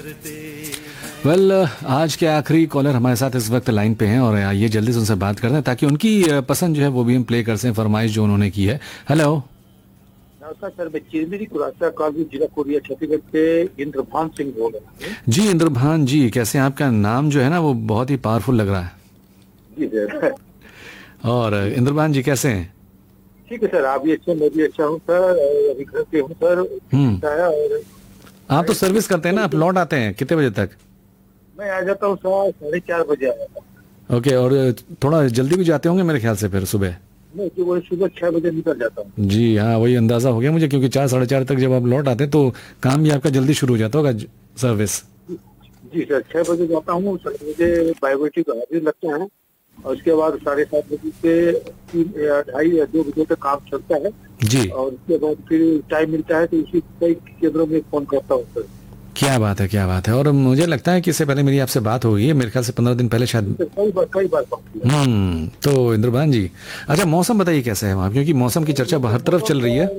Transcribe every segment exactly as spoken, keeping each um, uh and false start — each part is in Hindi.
वेल well, आज के आखिरी कॉलर हमारे साथ इस वक्त लाइन पे हैं और आइए जल्दी से उनसे बात करते हैं ताकि उनकी पसंद जो है वो भी हम प्ले कर सकें, फरमाइश जो उन्होंने की है। हेलो नमस्कार सर, मैं चिरमिरी कुरासा कालवी जिला कोरिया छत्तीसगढ़ से इंद्रभान सिंह बोल रहा हूँ। जी इंद्रभान जी, कैसे हैं? आपका नाम जो है ना वो बहुत ही पावरफुल लग रहा है। जी सर। और इंद्रभान जी कैसे हैं? ठीक है सर, आप भी अच्छे, मैं भी अच्छा हूँ सर। अभी घर पे हूँ सर। और आप तो सर्विस करते हैं ना, आप लौट आते हैं कितने बजे तक? मैं आ जाता हूँ सर साढ़े चार बजे आ जाता हूँ। ओके, और थोड़ा जल्दी भी जाते होंगे मेरे ख्याल से फिर सुबह? मैं जो वही सुबह छह बजे निकल जाता हूँ। जी हाँ, वही अंदाजा हो गया मुझे, क्योंकि चार साढ़े चार तक जब आप लौट आते हैं तो काम भी आपका जल्दी शुरू हो जाता होगा सर्विस। जी सर, छह बजे जाता हूँ, सात बजे बायोमेट्रिक हाजिर लगता है और उसके बाद साढ़े सात बजे से तीन ढाई या दो बजे तक काम चलता है जी। और उसके बाद फिर टाइम मिलता है तो उसी कई केंद्रों में फोन करता हूँ सर। क्या बात है, क्या बात है। और मुझे लगता है कि इससे पहले मेरी आपसे बात हो गई है, मेरे ख्याल से पंद्रह दिन पहले शायद। कई बार कई बार हम्म तो इंद्रभान जी, अच्छा मौसम बताइए कैसा है वहाँ, क्योंकि मौसम की चर्चा हर तरफ चल रही है।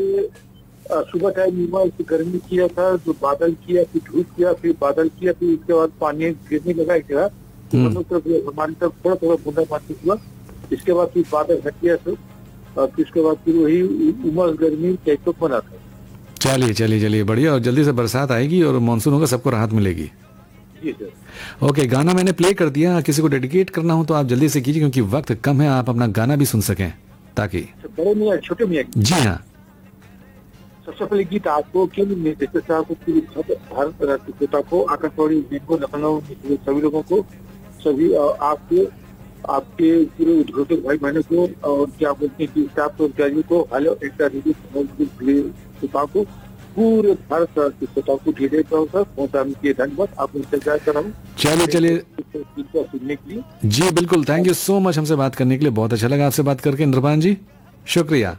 सुबह टाइम गर्मी किया था, जो बादल किया, फिर धूप किया, फिर बादल किया, फिर उसके बाद पानी गिरने लगा एक जगह, हमारी तरफ थोड़ा थोड़ा बूंदा बांदी हुआ। इसके बाद फिर बादल हट गया सर और फिर उसके बाद फिर वही उमस गर्मी कैसे बना था। चलिए चलिए चलिए बढ़िया, और जल्दी से बरसात आएगी और मानसून होगा, सबको राहत मिलेगी। जी सर। ओके, गाना मैंने प्ले कर दिया, किसी को डेडिकेट करना हो तो आप जल्दी से कीजिए क्योंकि वक्त कम है, आप अपना गाना भी सुन सकें ताकि। बड़े मियाँ छोटे मियाँ? जी हाँ। सबसे पहले गीत आपको क्यों निर्देशक साहब को, पूरी भारत श्रोता को, आकाशवाणी को, लखनऊ सभी लोगों को, सभी आपके आपके पूरे उद्घोषक भाई बहनों को और क्या बोलते हैं कि स्टाफ कर्मचारियों को, हेलो श्रोता को, पूरे भारत श्रोता को ढेर पहुंचाने के धन्यवाद। आप इंतजार कर रहा हूँ। चलिए चलिए सुनने के लिए। जी बिल्कुल, थैंक यू सो मच हमसे बात करने के लिए, बहुत अच्छा लगा आपसे बात करके इंद्रभान जी, शुक्रिया।